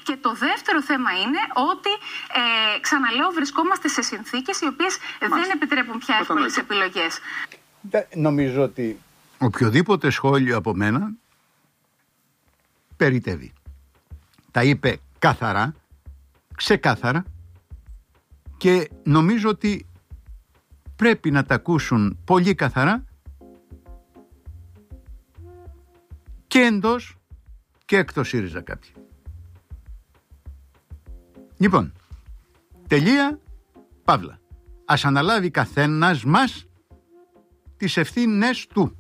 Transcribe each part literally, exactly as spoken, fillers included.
Και το δεύτερο θέμα είναι ότι, ε, ξαναλέω, βρισκόμαστε σε συνθήκες οι οποίες Μάλιστα. δεν επιτρέπουν πια εύκολες επιλογές. Νομίζω ότι οποιοδήποτε σχόλιο από μένα περιτεύει. Τα είπε καθαρά, ξεκάθαρα, και νομίζω ότι πρέπει να τα ακούσουν πολύ καθαρά και εντός και εκτός ΣΥΡΙΖΑ κάποιοι. Λοιπόν, τελεία, παύλα. Ας αναλάβει καθένας μας τις ευθύνες του.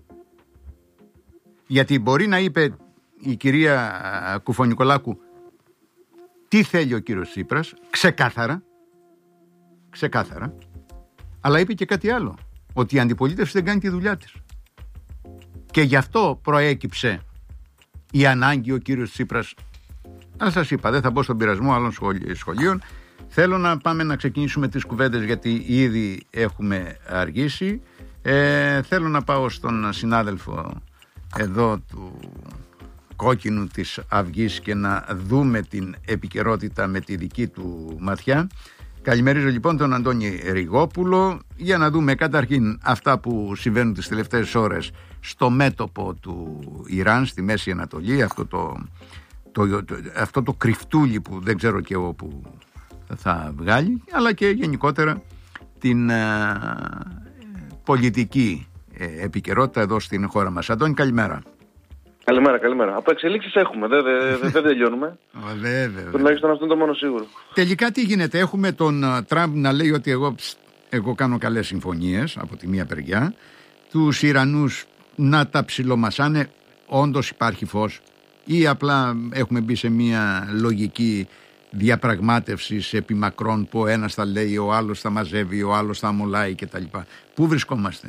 Γιατί μπορεί να είπε η κυρία Κουφονικολάκου τι θέλει ο κύριος Τσίπρας, ξεκάθαρα, ξεκάθαρα, αλλά είπε και κάτι άλλο, ότι η αντιπολίτευση δεν κάνει τη δουλειά της. Και γι' αυτό προέκυψε η ανάγκη ο κύριος Τσίπρας. Αλλά σας είπα, δεν θα μπω στον πειρασμό άλλων σχολείων. Θέλω να πάμε να ξεκινήσουμε τις κουβέντες, γιατί ήδη έχουμε αργήσει. Ε, θέλω να πάω στον συνάδελφο εδώ του κόκκινου της Αυγής και να δούμε την επικαιρότητα με τη δική του ματιά. Καλημερίζω λοιπόν τον Αντώνη Ριγόπουλο για να δούμε καταρχήν αυτά που συμβαίνουν τις τελευταίες ώρες στο μέτωπο του Ιράν, στη Μέση Ανατολή, αυτό το, το, το, αυτό το κρυφτούλι που δεν ξέρω και εγώ που θα βγάλει, αλλά και γενικότερα την α, πολιτική ε, επικαιρότητα εδώ στην χώρα μας. Αντώνη, καλημέρα. Καλημέρα, καλημέρα. Από εξελίξεις έχουμε, δεν δε, δε, δε τελειώνουμε. Βέβαια. Τουλάχιστον αυτό είναι το μόνο σίγουρο. Τελικά τι γίνεται, έχουμε τον Τραμπ να λέει ότι εγώ, εγώ κάνω καλές συμφωνίες από τη μία μεριά, τους Ιρανούς να τα ψιλομασάνε, όντως υπάρχει φως, ή απλά έχουμε μπει σε μία λογική διαπραγμάτευσης επί μακρόν που ο ένας θα λέει, ο άλλος θα μαζεύει, ο άλλος θα αμολάει κτλ. Πού βρισκόμαστε?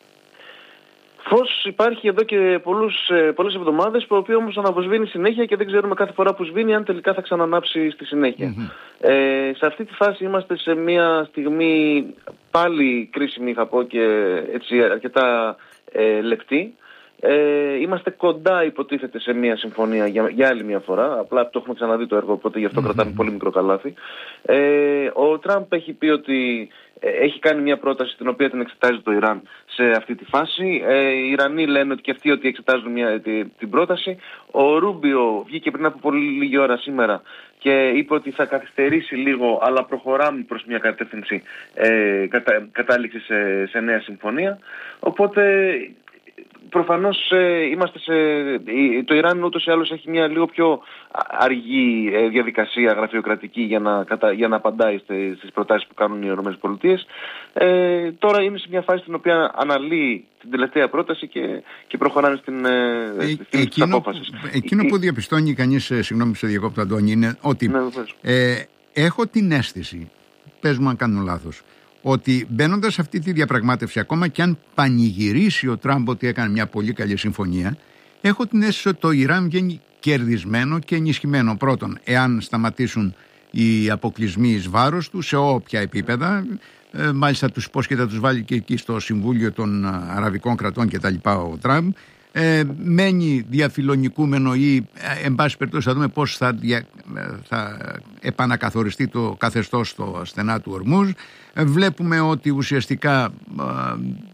Φως υπάρχει εδώ και πολλούς, πολλές εβδομάδες, το οποίο όμως αναβοσβήνει συνέχεια και δεν ξέρουμε κάθε φορά που σβήνει αν τελικά θα ξανανάψει στη συνέχεια. Mm-hmm. Ε, σε αυτή τη φάση είμαστε σε μια στιγμή πάλι κρίσιμη, θα πω, και έτσι αρκετά ε, λεπτή. Ε, είμαστε κοντά, υποτίθεται, σε μια συμφωνία για, για άλλη μια φορά. Απλά το έχουμε ξαναδεί το έργο, οπότε γι' αυτό mm-hmm. κρατάμε πολύ μικρό καλάθι. Ε, ο Τραμπ έχει πει ότι έχει κάνει μια πρόταση την οποία την εξετάζει το Ιράν σε αυτή τη φάση. Ε, οι Ιρανοί λένε ότι και αυτοί ότι εξετάζουν μια, την, την πρόταση. Ο Ρούμπιο βγήκε πριν από πολύ λίγη ώρα σήμερα και είπε ότι θα καθυστερήσει λίγο, αλλά προχωράμε προς μια κατεύθυνση ε, κατα, κατάληξη σε, σε νέα συμφωνία. Οπότε προφανώς ε, είμαστε σε... το Ιράν ούτως ή άλλως έχει μια λίγο πιο αργή ε, διαδικασία γραφειοκρατική για να, κατα... για να απαντάει στις προτάσεις που κάνουν οι ΗΠΑ. Ε, τώρα είναι σε μια φάση στην οποία αναλύει την τελευταία πρόταση και, και προχωράνε στην, ε, στην εκείνο, απόφαση. Εκείνο που διαπιστώνει κανείς, συγγνώμη σε διακόπτω Αντώνη, είναι ότι ναι, ε, έχω την αίσθηση, πες μου αν κάνω λάθος, ότι μπαίνοντας σε αυτή τη διαπραγμάτευση, ακόμα και αν πανηγυρίσει ο Τραμπ ότι έκανε μια πολύ καλή συμφωνία, έχω την αίσθηση ότι το Ιράν βγαίνει κερδισμένο και ενισχυμένο. Πρώτον, εάν σταματήσουν οι αποκλεισμοί εις βάρος του σε όποια επίπεδα, ε, μάλιστα τους υπόσχεται να τους βάλει και εκεί στο Συμβούλιο των Αραβικών Κρατών κτλ. Ο Τραμπ. Ε, μένει διαφιλονικούμενο ή ε, εν πάση περιπτώσει θα δούμε πώς θα, δια, θα επανακαθοριστεί το καθεστώς στο στενά του Ορμούζ. Ε, βλέπουμε ότι ουσιαστικά ε,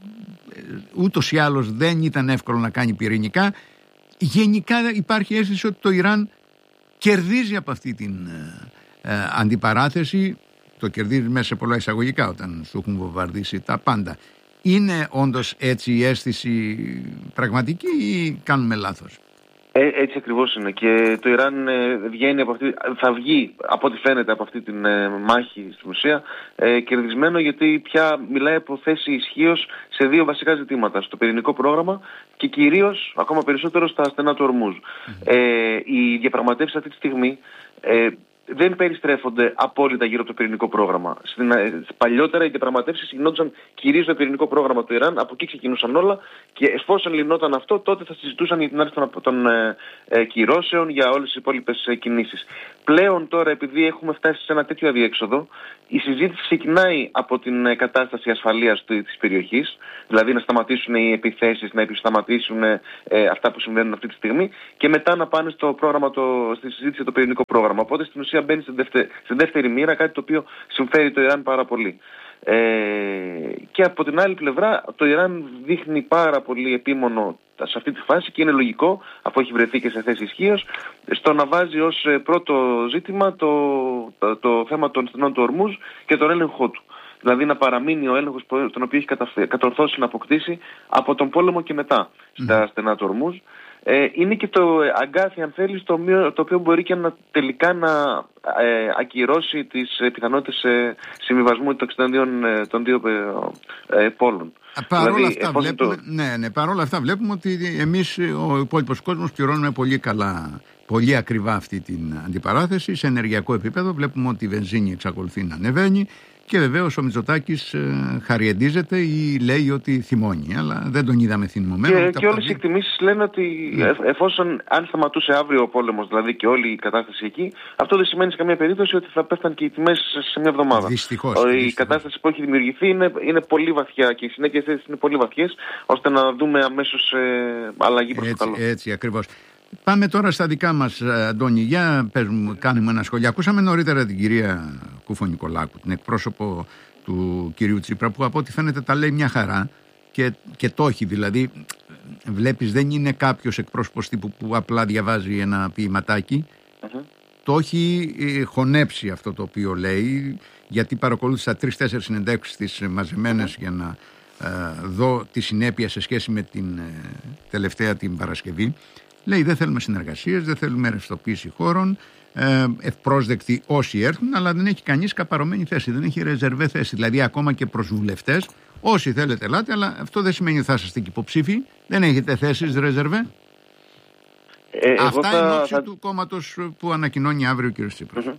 ούτως ή άλλως δεν ήταν εύκολο να κάνει πυρηνικά. Γενικά υπάρχει αίσθηση ότι το Ιράν κερδίζει από αυτή την ε, ε, αντιπαράθεση. Το κερδίζει μέσα σε πολλά εισαγωγικά όταν του έχουν βομβαρδίσει τα πάντα. Είναι όντως έτσι η αίσθηση πραγματική ή κάνουμε λάθος? Ε, έτσι ακριβώς είναι. Και το Ιράν ε, βγαίνει από αυτή, θα βγει από ό,τι φαίνεται από αυτή την ε, μάχη στην ουσία ε, κερδισμένο, γιατί πια μιλάει από θέση ισχύως σε δύο βασικά ζητήματα. Στο πυρηνικό πρόγραμμα και κυρίως ακόμα περισσότερο στα στενά του Ορμούζ. Mm-hmm. Ε, οι διαπραγματεύσεις αυτή τη στιγμή ε, δεν περιστρέφονται απόλυτα γύρω από το πυρηνικό πρόγραμμα. Στην, παλιότερα οι διαπραγματεύσεις γινόντουσαν κυρίως στο πυρηνικό πρόγραμμα του Ιράν, από εκεί ξεκινούσαν όλα και εφόσον λυνόταν αυτό, τότε θα συζητούσαν για την άρση των, των ε, ε, κυρώσεων για όλες τις υπόλοιπες ε, κινήσεις. Πλέον τώρα, επειδή έχουμε φτάσει σε ένα τέτοιο αδιέξοδο, η συζήτηση ξεκινάει από την ε, κατάσταση ασφαλείας της περιοχής, δηλαδή να σταματήσουν οι επιθέσεις, να σταματήσουν ε, ε, αυτά που συμβαίνουν αυτή τη στιγμή και μετά να πάνε στο πρόγραμμα, το, στη συζήτηση για το πυρηνικό πρόγραμμα. Οπότε στην ουσία μπαίνει στην δεύτερη, στην δεύτερη μοίρα, κάτι το οποίο συμφέρει το Ιράν πάρα πολύ. Ε, και από την άλλη πλευρά το Ιράν δείχνει πάρα πολύ επίμονο σε αυτή τη φάση και είναι λογικό, αφού έχει βρεθεί και σε θέση ισχύως, στο να βάζει ως πρώτο ζήτημα το, το, το θέμα των στενών του Ορμούζ και τον έλεγχό του. Δηλαδή να παραμείνει ο έλεγχος τον οποίο έχει κατορθώσει να αποκτήσει από τον πόλεμο και μετά στα mm. στενά του Ορμούζ. Ε, είναι και το αγκάθι, αν θέλεις, το, το οποίο μπορεί και να, τελικά να ε, ακυρώσει τις ε, πιθανότητες ε, συμβιβασμού των δύο ε, ε, πόλων. Παρ' όλα αυτά, βλέπουμε, το... ναι, ναι, παρόλα αυτά βλέπουμε ότι εμείς ο υπόλοιπος κόσμος πληρώνουμε πολύ καλά, πολύ ακριβά αυτή την αντιπαράθεση. Σε ενεργειακό επίπεδο βλέπουμε ότι η βενζίνη εξακολουθεί να ανεβαίνει. Και βεβαίως ο Μητσοτάκης ε, χαριεντίζεται ή λέει ότι θυμώνει, αλλά δεν τον είδαμε θυμωμένο. Και, και όλες οι εκτιμήσεις λένε ότι ναι. ε, εφόσον αν σταματούσε αύριο ο πόλεμος, δηλαδή και όλη η κατάσταση εκεί, αυτό δεν σημαίνει σε καμία περίπτωση ότι θα πέφταν και οι τιμές σε μια εβδομάδα. Δυστυχώς. Η δυστυχώς. κατάσταση που έχει δημιουργηθεί είναι, είναι πολύ βαθιά και οι συνέχειες είναι πολύ βαθιές, ώστε να δούμε αμέσως ε, αλλαγή προς το καλό. Έτσι ακριβώς. Πάμε τώρα στα δικά μας, Αντώνη. Για πες μου, κάνουμε ένα σχόλιο. Ακούσαμε νωρίτερα την κυρία Κούφο-Νικολάκου, την εκπρόσωπο του κυρίου Τσίπρα, που από ό,τι φαίνεται τα λέει μια χαρά και, και το έχει. Δηλαδή, βλέπεις, δεν είναι κάποιος εκπρόσωπος τύπου που απλά διαβάζει ένα ποιηματάκι. Uh-huh. Το έχει ε, χωνέψει αυτό το οποίο λέει, γιατί παρακολούθησα τρεις-τέσσερις συνεντεύξεις της μαζεμένες uh-huh. για να ε, δω τη συνέπεια σε σχέση με την ε, τελευταία την Παρασκευή. Λέει δεν θέλουμε συνεργασίες, δεν θέλουμε ρευστοποίηση χώρων, ε, ευπρόσδεκτοι όσοι έρθουν, αλλά δεν έχει κανείς καπαρωμένη θέση, δεν έχει ρεζερβέ θέση. Δηλαδή ακόμα και προς βουλευτές, όσοι θέλετε ελάτε, αλλά αυτό δεν σημαίνει ότι θα είσαστε και υποψήφοι, δεν έχετε θέσεις ρεζερβέ. Ε, Αυτά θα... εν ώψη θα... του κόμματος που ανακοινώνει αύριο ο κ. Τσίπρας. Mm-hmm.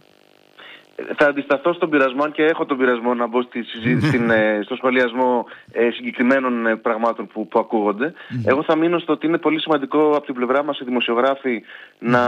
Θα αντισταθώ στον πειρασμό και έχω τον πειρασμό να μπω στη συζήτηση, στην, στο σχολιασμό ε, συγκεκριμένων ε, πραγμάτων που, που ακούγονται. Mm-hmm. Εγώ θα μείνω στο ότι είναι πολύ σημαντικό από την πλευρά μας οι δημοσιογράφοι mm-hmm. να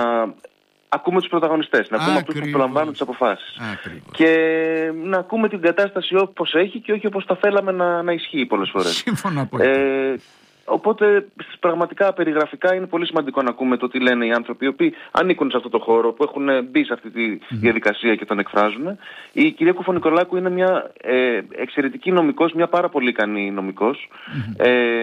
ακούμε τους πρωταγωνιστές, να ακούμε αυτούς που προλαμβάνουν τις αποφάσεις. Ακριβώς. Και να ακούμε την κατάσταση όπως έχει και όχι όπως θα θέλαμε να, να ισχύει πολλές φορές. Σύμφωνα από ε, Οπότε πραγματικά περιγραφικά είναι πολύ σημαντικό να ακούμε το τι λένε οι άνθρωποι οι οποίοι ανήκουν σε αυτό το χώρο, που έχουν μπει σε αυτή τη διαδικασία και τον εκφράζουν. Η κυρία Κούφο-Νικολάκου είναι μια ε, εξαιρετική νομικός, μια πάρα πολύ ικανή νομικός. Mm-hmm.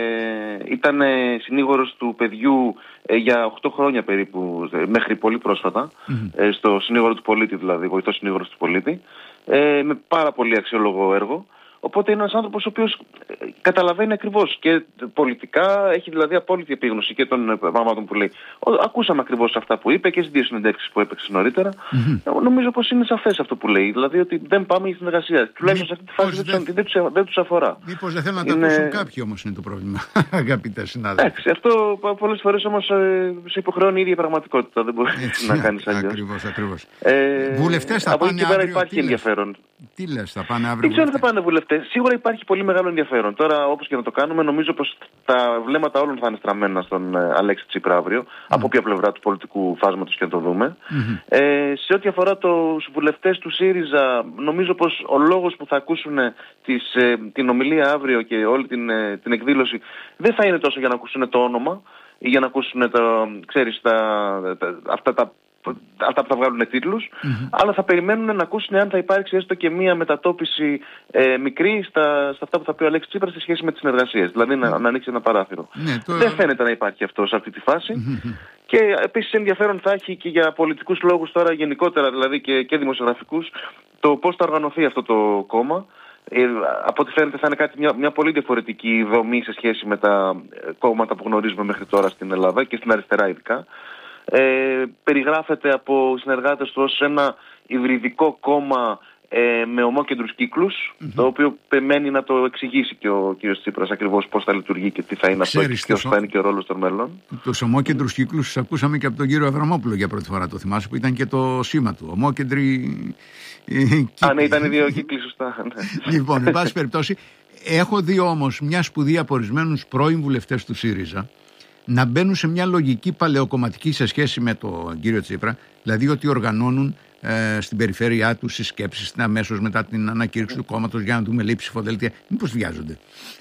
Ε, ήταν συνήγορος του παιδιού ε, για οκτώ χρόνια περίπου, μέχρι πολύ πρόσφατα, mm-hmm. ε, στο συνήγορο του πολίτη δηλαδή, βοηθός συνήγορος του πολίτη, ε, με πάρα πολύ αξιόλογο έργο. Οπότε είναι ένας άνθρωπος ο οποίος καταλαβαίνει ακριβώς και πολιτικά, έχει δηλαδή απόλυτη επίγνωση και των πραγμάτων που λέει. Ακούσαμε ακριβώς αυτά που είπε και στις δύο συνεντεύξεις που έπαιξε νωρίτερα. Mm-hmm. Νομίζω πως είναι σαφές αυτό που λέει. Δηλαδή ότι δεν πάμε για συνεργασία. Τουλάχιστον σε αυτή τη φάση δεν, δεν, τους, δεν τους αφορά. Μήπως δεν θέλουν να είναι... τα ακούσουν κάποιοι όμως είναι το πρόβλημα, αγαπητέ συνάδελφοι. Εντάξει, αυτό πολλές φορές όμως σε υποχρεώνει η ίδια πραγματικότητα. Δεν μπορεί έτσι, να κάνεις αλλιώς. Ακριβώς, ακριβώς. Ε, βουλευτές θα από πάνε εκεί πέρα αύριο. Υπάρχει ενδιαφέρον. Τι λες, θα πάνε αύριο? Δεν ξέρω αν θα πάνε βουλευτές. Σίγουρα υπάρχει πολύ μεγάλο ενδιαφέρον. Τώρα, όπως και να το κάνουμε, νομίζω πως τα βλέμματα όλων θα είναι στραμμένα στον ε, Αλέξη Τσίπρα αύριο, mm. από ποια πλευρά του πολιτικού φάσματος και να το δούμε. Mm-hmm. Ε, σε ό,τι αφορά τους βουλευτές του ΣΥΡΙΖΑ, νομίζω πως ο λόγος που θα ακούσουν τις, ε, την ομιλία αύριο και όλη την, ε, την εκδήλωση δεν θα είναι τόσο για να ακούσουν το όνομα ή για να ακούσουν το, ξέρεις, τα, τα, αυτά τα αυτά που θα βγάλουν τίτλους, mm-hmm. αλλά θα περιμένουν να ακούσουν αν θα υπάρξει έστω και μία μετατόπιση ε, μικρή στα, στα αυτά που θα πει ο Αλέξης Τσίπρας σε σχέση με τις συνεργασίες. Δηλαδή mm-hmm. να, να ανοίξει ένα παράθυρο. Mm-hmm. Δεν φαίνεται να υπάρχει αυτό σε αυτή τη φάση. Mm-hmm. Και επίσης ενδιαφέρον θα έχει και για πολιτικούς λόγους τώρα γενικότερα, δηλαδή και, και δημοσιογραφικούς, το πώς θα οργανωθεί αυτό το κόμμα. Ε, από ό,τι φαίνεται θα είναι κάτι, μια, μια πολύ διαφορετική δομή σε σχέση με τα κόμματα που γνωρίζουμε μέχρι τώρα στην Ελλάδα και στην αριστερά ειδικά. Ε, περιγράφεται από συνεργάτες του ως ένα υβριδικό κόμμα ε, με ομόκεντρους κύκλους, mm-hmm. το οποίο μένει να το εξηγήσει και ο κ. Τσίπρας ακριβώς πώς θα λειτουργεί και τι θα είναι αυτό και ποιος θα είναι και ο ρόλος των μέλλον. Τους ομόκεντρους κύκλους τους ακούσαμε και από τον κύριο Αβραμόπουλο για πρώτη φορά, το θυμάσαι, που ήταν και το σήμα του. Ομόκεντροι. Α, ναι, ήταν οι δύο κύκλοι, σωστά. Ναι. Λοιπόν, εν πάση περιπτώσει, έχω δει όμως μια σπουδή από ορισμένους πρώην βουλευτές του ΣΥΡΙΖΑ να μπαίνουν σε μια λογική παλαιοκομματική σε σχέση με τον κύριο Τσίπρα, δηλαδή ότι οργανώνουν ε, στην περιφέρειά τους συσκέψεις αμέσως μετά την ανακήρυξη του κόμματος για να δούμε λέει ψηφοδέλτια. Μήπως βιάζονται?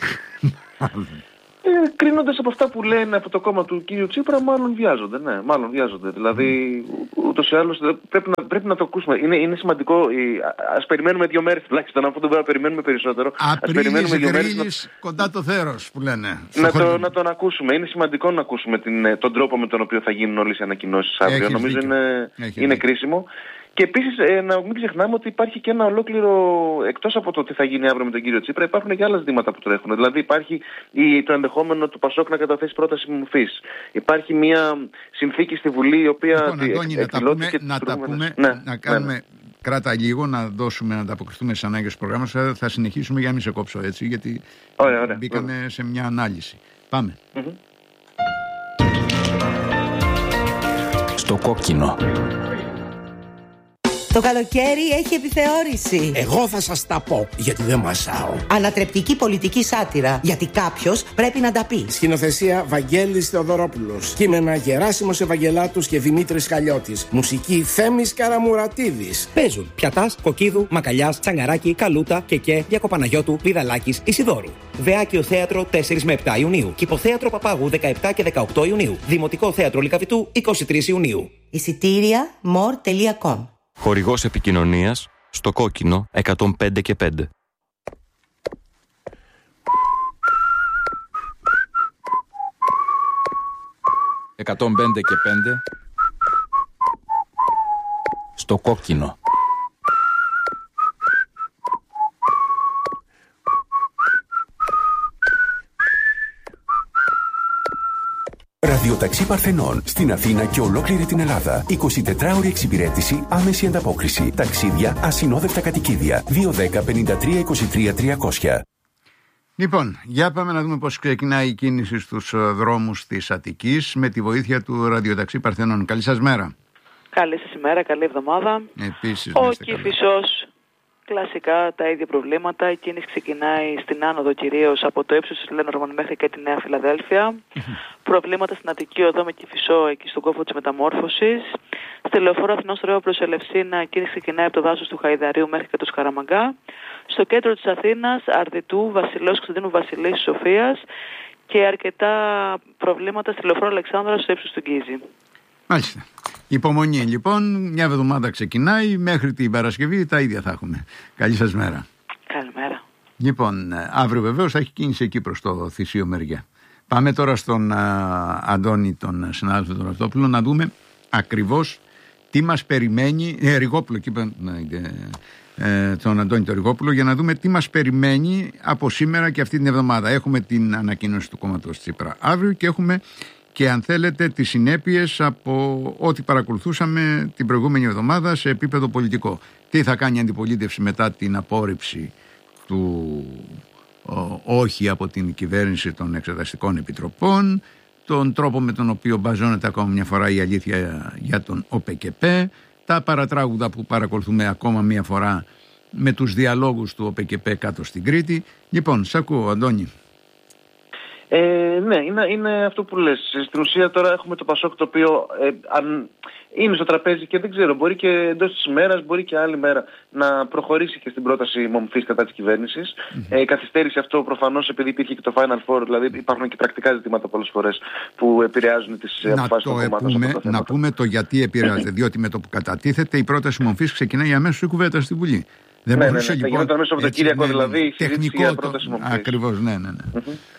Ε, κρίνοντας από αυτά που λένε από το κόμμα του κ. Τσίπρα, μάλλον βιάζονται. Ναι, μάλλον βιάζονται. Δηλαδή, ούτως ή άλλως πρέπει να, πρέπει να το ακούσουμε. Είναι, είναι σημαντικό. Ας περιμένουμε δύο μέρες τουλάχιστον. Αυτό δεν πρέπει να περιμένουμε περισσότερο. Ας περιμένουμε δύο μέρες. Να... κοντά το θέρος που λένε. Να, το, να τον ακούσουμε. Είναι σημαντικό να ακούσουμε την, τον τρόπο με τον οποίο θα γίνουν όλες οι ανακοινώσεις αύριο. Νομίζω είναι, είναι κρίσιμο. Και επίσης ε, να μην ξεχνάμε ότι υπάρχει και ένα ολόκληρο, εκτός από το τι θα γίνει αύριο με τον κύριο Τσίπρα, υπάρχουν και άλλα ζητήματα που τρέχουν. Δηλαδή υπάρχει η, το ενδεχόμενο του Πασόκ να καταθέσει πρόταση μορφής. Υπάρχει μια συνθήκη στη Βουλή η οποία. Λοιπόν, Αντώνη, να τα πούμε, να, τα πούμε ναι, να κάνουμε. Ναι, ναι. Κράτα λίγο να δώσουμε, να ανταποκριθούμε στις ανάγκες του προγράμματος. Θα συνεχίσουμε για να μην σε κόψω έτσι, γιατί ωραία, ωραία, μπήκαμε ωραία. σε μια ανάλυση. Πάμε. Mm-hmm. Στο κόκκινο. Το καλοκαίρι έχει επιθεώρηση. Εγώ θα σας τα πω, γιατί δεν μασάω. Ανατρεπτική πολιτική σάτυρα, γιατί κάποιος πρέπει να τα πει. Σκηνοθεσία Βαγγέλης Θεοδωρόπουλος. Κείμενα Γεράσιμος Ευαγγελάτους και Δημήτρης Χαλιώτης. Μουσική Θέμης Καραμουρατίδης. Παίζουν Πιατάς, Κοκκίδου, Μακαλιάς, Τσαγκαράκη, Καλούτα, Κεκέ, Διακοπαναγιώτου, Πηδαλάκης, Ισιδώρου. Βεάκιο Θέατρο τέσσερα με επτά Ιουνίου. Κηποθέατρο Παπάγου δεκαεπτά και δεκαοκτώ Ιουνίου. Δημοτικό Θέατρο Λυκαβητού είκοσι τρεις Ιουνίου. Εισιτήρια more τελεία com. Χορηγός επικοινωνίας στο κόκκινο εκατόν πέντε και πέντε. εκατόν πέντε και πέντε στο κόκκινο. Ραδιοταξί Παρθενών στην Αθήνα και ολόκληρη την Ελλάδα. εικοσιτετράωρη εξυπηρέτηση, άμεση ανταπόκριση. Ταξίδια, ασυνόδευτα κατοικίδια. δύο ένα μηδέν πέντε τρία είκοσι τρία τριακόσια. Λοιπόν, για πάμε να δούμε πώς ξεκινάει η κίνηση στους δρόμους της Αττικής με τη βοήθεια του Ραδιοταξί Παρθενών. Καλή σας μέρα. Καλή σας ημέρα, καλή εβδομάδα. Επίσης, ο Κηφισός, κλασικά τα ίδια προβλήματα. Η κίνηση ξεκινάει στην άνοδο κυρίως από το ύψος της Λένορμαν μέχρι και τη Νέα Φιλαδέλφια. Προβλήματα στην Αττική Οδό με Κηφισό, εκεί στον κόφο της Μεταμόρφωσης. Στη Λεωφόρο Αθηνών Στρέμμα προς Ελευσίνα, η κίνηση ξεκινάει από το δάσος του Χαϊδαρίου μέχρι και το Σκαραμαγκά. Στο κέντρο της Αθήνας, Αρδιτού, Βασιλός, Κωνσταντίνου Βασιλής, Σοφίας και αρκετά προβλήματα στη Λεωφόρο Αλεξάνδρα στο ύψος του Γκίζη. Μάλιστα. Υπομονή λοιπόν, μια εβδομάδα ξεκινάει, μέχρι την Παρασκευή τα ίδια θα έχουμε. Καλή σας μέρα. Καλημέρα. Λοιπόν, αύριο βεβαίως θα έχει κίνηση εκεί προς το Θησίο Μεριά. Πάμε τώρα στον α, Αντώνη, τον συνάδελφο του Ραυτόπουλου, να δούμε ακριβώς τι μας περιμένει, ε, Ριγόπουλο, και είπα, ε, ε, τον Αντώνη τον Ριγόπουλο, για να δούμε τι μας περιμένει από σήμερα και αυτή την εβδομάδα. Έχουμε την ανακοίνωση του κόμματος Τσίπρα αύριο και έχουμε και αν θέλετε τις συνέπειες από ό,τι παρακολουθούσαμε την προηγούμενη εβδομάδα σε επίπεδο πολιτικό. Τι θα κάνει η αντιπολίτευση μετά την απόρριψη του ο, όχι από την κυβέρνηση των εξεταστικών επιτροπών, τον τρόπο με τον οποίο μπαζώνεται ακόμα μια φορά η αλήθεια για τον ΟΠΕΚΕΠΕ, τα παρατράγουδα που παρακολουθούμε ακόμα μια φορά με τους διαλόγους του ΟΠΕΚΕΠΕ κάτω στην Κρήτη. Λοιπόν, σ' ακούω, Αντώνη. Ε, ναι, είναι, είναι αυτό που λες. Στην ουσία τώρα έχουμε το Πασόκ το οποίο ε, αν είναι στο τραπέζι και δεν ξέρω, μπορεί και εντός της ημέρας, μπορεί και άλλη μέρα να προχωρήσει και στην πρόταση μομφής κατά της κυβέρνησης. Mm-hmm. Ε, καθυστέρησε αυτό προφανώς επειδή υπήρχε και το Final Four, δηλαδή υπάρχουν και πρακτικά ζητήματα πολλές φορές που επηρεάζουν τις αποφάσεις των κομμάτων. Να πούμε το γιατί επηρεάζεται, διότι με το που κατατίθεται η πρόταση μομφής ξεκινάει αμέσως η κουβέντα στη Βουλή. Δεν ναι, μπορούσε ναι, ναι, λοιπόν. Θα γινόταν μέσα από το Κυριακό δηλαδή η τεχνικό για πρόταση μομφής. Ακριβώς, ναι, ναι, ναι. Mm-hmm.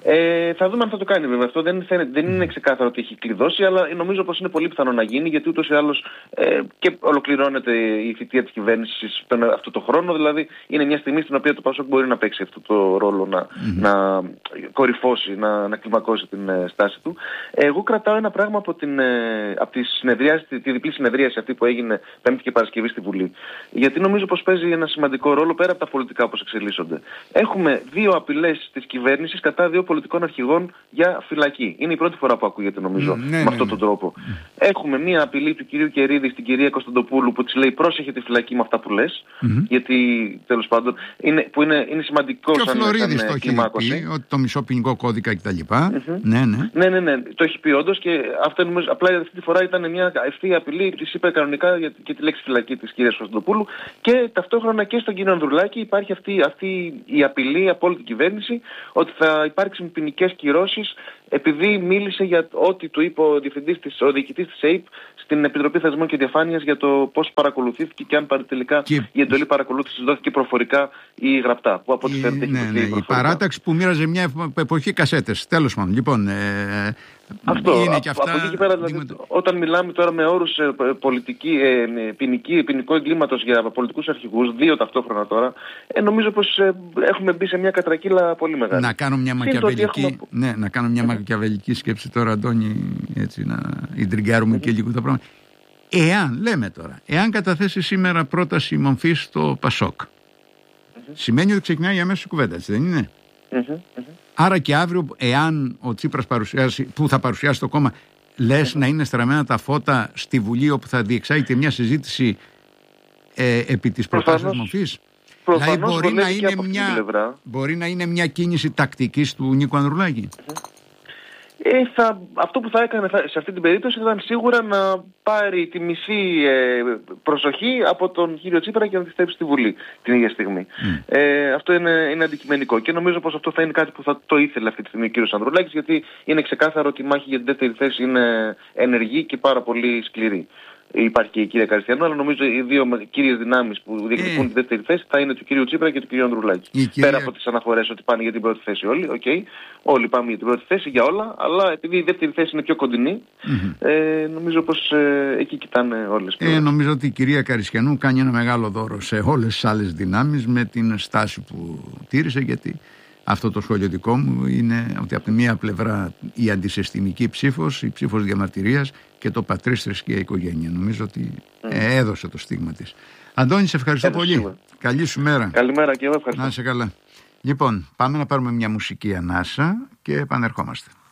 Ε, θα δούμε αν θα το κάνει βέβαια. Αυτό δεν, φαίνεται, δεν είναι ξεκάθαρο ότι έχει κλειδώσει, αλλά νομίζω πως είναι πολύ πιθανό να γίνει, γιατί ούτως ή άλλως ε, και ολοκληρώνεται η θητεία της κυβέρνησης αυτό το χρόνο. Δηλαδή είναι μια στιγμή στην οποία το Πασόκ μπορεί να παίξει αυτό το ρόλο, να, mm-hmm. να κορυφώσει, να, να κλιμακώσει την ε, στάση του. Εγώ κρατάω ένα πράγμα από, την, ε, από τη, τη, τη διπλή συνεδρίαση αυτή που έγινε Πέμπτη και Παρασκευή στη Βουλή. Γιατί νομίζω πως παίζει ένα σημαντικό ρόλο πέρα από τα πολιτικά όπως εξελίσσονται. Έχουμε δύο απειλές της κυβέρνησης κατά δύο πολιτικών αρχηγών για φυλακή. Είναι η πρώτη φορά που ακούγεται νομίζω mm, ναι, με αυτόν ναι, τον τρόπο. Mm. Έχουμε μία απειλή του κυρίου Κερίδη στην κυρία Κωνσταντοπούλου που της λέει πρόσεχε τη φυλακή με αυτά που λες. Mm-hmm. Γιατί τέλος πάντων είναι, που είναι, είναι σημαντικό και σαν, ο Φλωρίδης το έχει πει, ότι το μισό ποινικό κώδικα κτλ. Mm-hmm. Ναι, ναι. ναι, ναι, ναι. Το έχει πει όντως και αυτό νομίζω, απλά αυτή τη φορά ήταν μια ευθεία απειλή, της είπε κανονικά για, για τη λέξη φυλακή της κυρίας Κωνσταντοπούλου και ταυτόχρονα και στον κύριο Ανδρουλάκη υπάρχει αυτή, αυτή η απειλή από όλη την κυβέρνηση ότι θα υπάρξουν ποινικές κυρώσεις επειδή μίλησε για ό,τι του είπε ο διευθυντής της, ο διοικητής της ΕΕΠ στην Επιτροπή Θεσμών και Διαφάνειας για το πώς παρακολουθήθηκε και αν τελικά και... η εντολή παρακολούθησης δόθηκε προφορικά ή γραπτά. Που από ό,τι φαίνεται έχει ναι, ναι, η παράταξη που μοίραζε μια εποχή κασέτες. Τέλος πάντων. Λοιπόν, ε, αυτό, είναι και αυτά... από εκεί και πέρα, δηλαδή, όταν μιλάμε τώρα με όρους ε, πολιτική, ε, ποινική, ποινικό εγκλήματος για πολιτικούς αρχηγούς, δύο ταυτόχρονα τώρα, ε, νομίζω πως ε, έχουμε μπει σε μια κατρακύλα πολύ μεγάλη. Να κάνω μια μακιαβελική, έχουμε... ναι, να κάνω μια μακιαβελική σκέψη τώρα, Αντώνη, έτσι να ιντριγκάρουμε mm-hmm. και λίγο τα πράγματα. Εάν, λέμε τώρα, εάν καταθέσει σήμερα πρόταση μορφής στο Πασόκ, mm-hmm. σημαίνει ότι ξεκινάει αμέσως η κουβέντα, έτσι δεν είναι? Mm-hmm. Άρα και αύριο, εάν ο Τσίπρας παρουσιάσει, που θα παρουσιάσει το κόμμα, λες mm-hmm. να είναι στραμμένα τα φώτα στη Βουλή όπου θα διεξάγεται μια συζήτηση ε, επί της προτάσεως μορφής? Δηλαδή μπορεί να, είναι μια, μπορεί να είναι μια κίνηση τακτικής του Νίκου Ανδρουλάκη. Mm-hmm. Ε, θα, αυτό που θα έκανε θα, σε αυτή την περίπτωση ήταν σίγουρα να πάρει τη μισή ε, προσοχή από τον κύριο Τσίπρα και να τη στρέψει στη Βουλή την ίδια στιγμή. Mm. Ε, αυτό είναι, είναι αντικειμενικό και νομίζω πως αυτό θα είναι κάτι που θα το ήθελε αυτή τη στιγμή ο κύριος Ανδρουλάκης, γιατί είναι ξεκάθαρο ότι η μάχη για την δεύτερη θέση είναι ενεργή και πάρα πολύ σκληρή. Υπάρχει και η κυρία Καριστιανού, αλλά νομίζω οι δύο κύριες δυνάμεις που διεκδικούν ε. τη δεύτερη θέση θα είναι του κυρίου Τσίπρα και του κυρίου Ανδρουλάκη. Κυρία... Πέρα από τις αναφορές ότι πάνε για την πρώτη θέση όλοι, okay, όλοι πάμε για την πρώτη θέση για όλα, αλλά επειδή η δεύτερη θέση είναι πιο κοντινή, mm-hmm. ε, νομίζω πως ε, εκεί κοιτάνε όλες. Ε, νομίζω ότι η κυρία Καριστιανού κάνει ένα μεγάλο δώρο σε όλες τις άλλες δυνάμεις με την στάση που τήρησε, γιατί αυτό το σχόλιο δικό μου είναι ότι από τη μία πλευρά η αντισυστημική ψήφος, η ψήφος διαμαρτυρίας και το πατρίς, θρησκεία, οικογένεια. Νομίζω ότι mm. ε, έδωσε το στίγμα της. Αντώνη, σε ευχαριστώ έδωσε πολύ. Σίγουρα. Καλή σου μέρα. Καλημέρα και εγώ ευχαριστώ. Να είσαι καλά. Λοιπόν, πάμε να πάρουμε μια μουσική ανάσα και επανερχόμαστε.